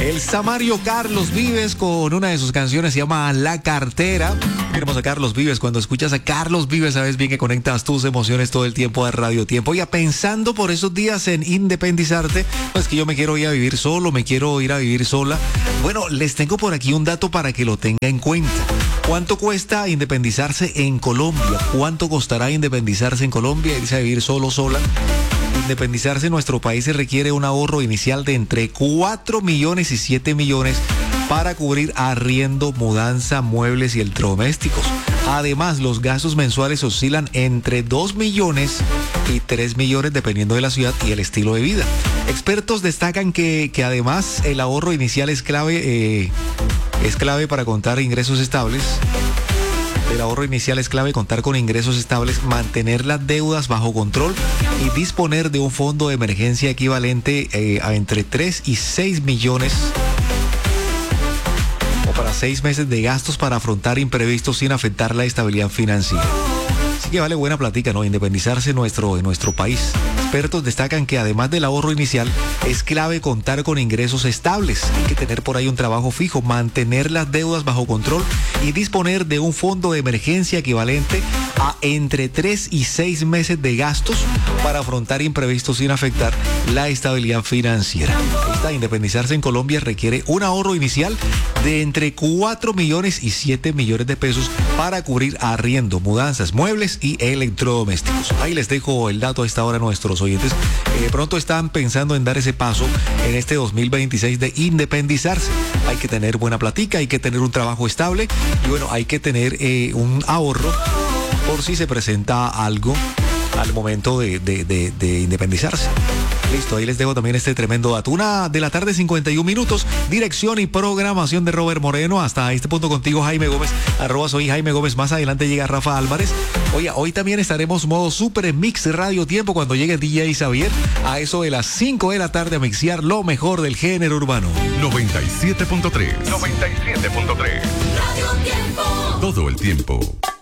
El Samario Carlos Vives con una de sus canciones se llama La Cartera. Queremos a Carlos Vives. Cuando escuchas a Carlos Vives, sabes bien que conectas tus emociones todo el tiempo a Radio Tiempo. Ya pensando por esos días en independizarte, pues que yo me quiero ir a vivir solo, me quiero ir a vivir sola. Bueno, les tengo por aquí un dato para que lo tenga en cuenta. ¿Cuánto cuesta independizarse en Colombia? ¿Cuánto costará independizarse en Colombia? Irse a vivir solo, sola. Independizarse en nuestro país se requiere un ahorro inicial de entre 4 millones y 7 millones para cubrir arriendo, mudanza, muebles y electrodomésticos. Además, los gastos mensuales oscilan entre 2 millones y 3 millones dependiendo de la ciudad y el estilo de vida. Expertos destacan que además el ahorro inicial es clave para contar ingresos estables. El ahorro inicial es clave contar con ingresos estables, mantener las deudas bajo control y disponer de un fondo de emergencia equivalente a entre 3 y 6 millones o para 6 meses de gastos para afrontar imprevistos sin afectar la estabilidad financiera. Así que vale buena plática, ¿no? Independizarse en nuestro país. Expertos destacan que además del ahorro inicial, es clave contar con ingresos estables. Hay que tener por ahí un trabajo fijo, mantener las deudas bajo control y disponer de un fondo de emergencia equivalente a entre 3 y 6 meses de gastos para afrontar imprevistos sin afectar la estabilidad financiera. Esta independizarse en Colombia requiere un ahorro inicial de entre 4 millones y 7 millones de pesos para cubrir arriendo, mudanzas, muebles y electrodomésticos. Ahí les dejo el dato a esta hora a nuestros oyentes que de pronto están pensando en dar ese paso en este 2026 de independizarse. Hay que tener buena platica, hay que tener un trabajo estable y bueno, hay que tener un ahorro por si se presenta algo al momento de independizarse. Listo, ahí les dejo también este tremendo dato. 1:51 a.m, dirección y programación de Robert Moreno. Hasta este punto contigo, Jaime Gómez, @soy Jaime Gómez. Más adelante llega Rafa Álvarez. Oye, hoy también estaremos modo Super Mix Radio Tiempo cuando llegue DJ Xavier a eso de las 5 de la tarde a mixear lo mejor del género urbano. 97.3. Radio Tiempo. Todo el tiempo.